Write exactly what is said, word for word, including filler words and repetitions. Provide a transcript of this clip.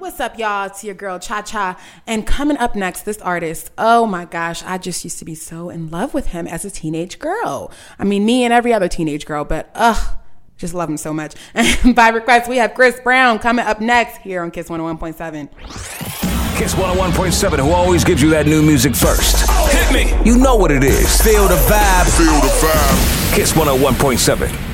what's up, y'all? It's your girl, Cha Cha. And coming up next, this artist, oh my gosh, I just used to be so in love with him as a teenage girl. I mean, me and every other teenage girl, but ugh, just love him so much. And by request, we have Chris Brown coming up next here on Kiss one oh one point seven. Kiss one oh one point seven, who always gives you that new music first. Hit me! You know what it is. Feel the vibe. Feel the vibe. Kiss one oh one point seven.